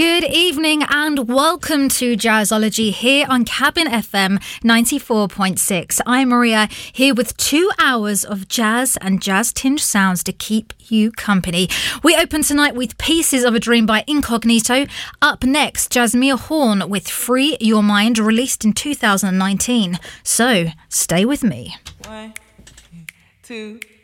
Good evening and welcome to Jazzology here on Cabin FM 94.6. I'm Maria, here with 2 hours of jazz and jazz-tinged sounds to keep you company. We open tonight with Pieces of a Dream by Incognito. Up next, Jasmine Horn with Free Your Mind, released in 2019. So, stay with me. 1, 2,